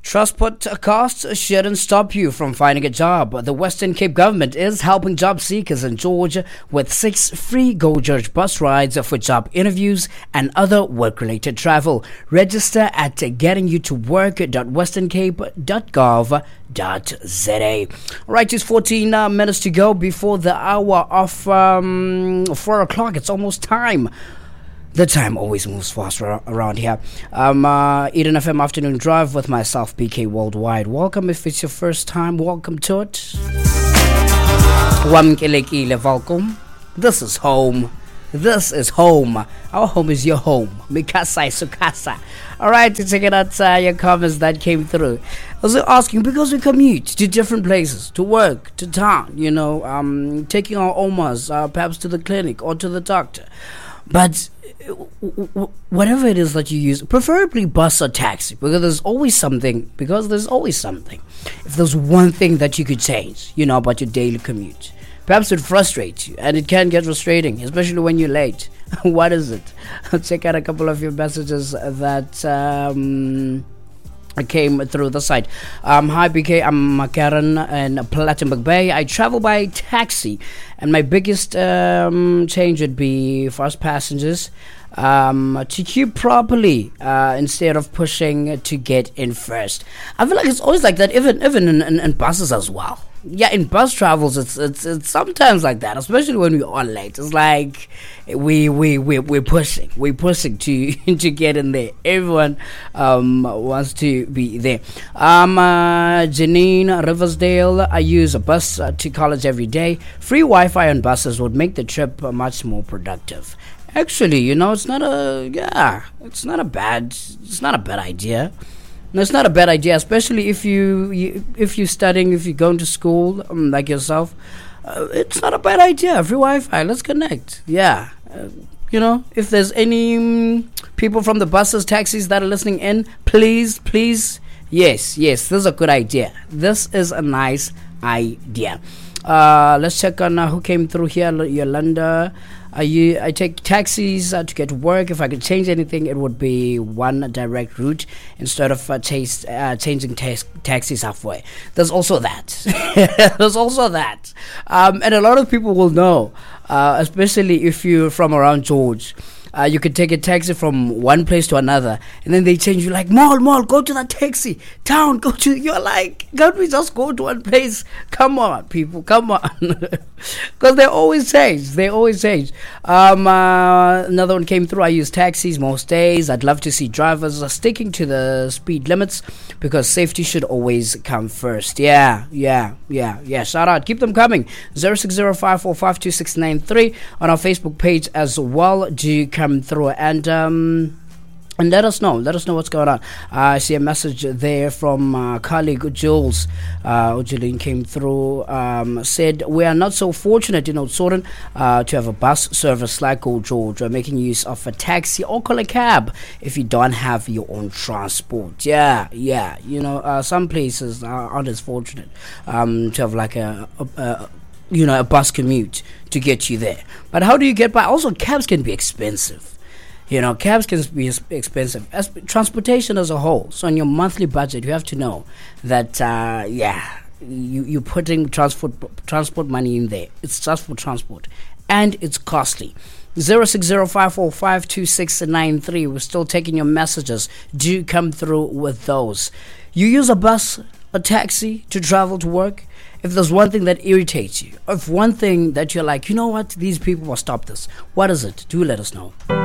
Transport costs shouldn't stop you from finding a job. The Western Cape government is helping job seekers in Georgia with 6 free Go George bus rides for job interviews and other work-related travel. Register at gettingyoutowork.westerncape.gov.za. Right, it's 14 minutes to go before the hour of 4 o'clock. It's almost time. The time always moves fast around here. Eden FM Afternoon Drive with myself, BK Worldwide. Welcome if it's your first time. Welcome to it. Wamkelekile welcome. This is home. This is home. Our home is your home. Mikasa Sukasa. Alright, to check it out your comments that came through. I was asking because we commute to different places, to work, to town, taking our omas, perhaps to the clinic or to the doctor. But whatever it is that you use, preferably bus or taxi, because there's always something. If there's one thing that you could change, about your daily commute, perhaps it frustrates you, and it can get frustrating, especially when you're late. What is it? I'll check out a couple of your messages that came through the site. Hi BK, I'm Karen in Plettenberg Bay. I travel by taxi, and my biggest change would be for us passengers to queue properly instead of pushing to get in first. I feel like it's always like that, even in buses as well. Yeah, in bus travels, it's sometimes like that, especially when we're on late. It's like we're pushing to get in there. Everyone wants to be there. Janine Riversdale. I use a bus to college every day. Free Wi-Fi on buses would make the trip much more productive. Actually, it's not a bad idea. No, it's not a bad idea, especially if you're studying, if you're going to school like yourself. It's not a bad idea. Free Wi-Fi. Let's connect. Yeah. If there's any people from the buses, taxis that are listening in, please. Yes. This is a good idea. This is a nice idea. Let's check on who came through here. Yolanda. I take taxis to get to work. If I could change anything, it would be one direct route instead of changing taxis halfway. There's also that. And a lot of people will know, especially if you're from around George. You could take a taxi from one place to another, and then they change you like, mall, go to that taxi. Town, you're like, can't we just go to one place? Come on, people, come on. Because they always change. Another one came through. I use taxis most days. I'd love to see drivers sticking to the speed limits because safety should always come first. Yeah. Shout out. Keep them coming. 0605452693 on our Facebook page as well. Do you come through and let us know what's going on. I see a message there from colleague Jules. Ujeline came through, said we are not so fortunate in Oudtshoorn to have a bus service like Go George. We're making use of a taxi or call a cab if you don't have your own transport. Yeah. Some places aren't as fortunate to have like a bus commute to get you there. But how do you get by? Also, cabs can be expensive. Cabs can be expensive. As transportation as a whole. So on your monthly budget, you have to know that, you're putting transport money in there. It's just for transport. And it's costly. 0605452693. We're still taking your messages. Do come through with those. You use a bus, a taxi to travel to work. If there's one thing that irritates you, if one thing that you're like, you know what, these people will stop this. What is it? Do let us know.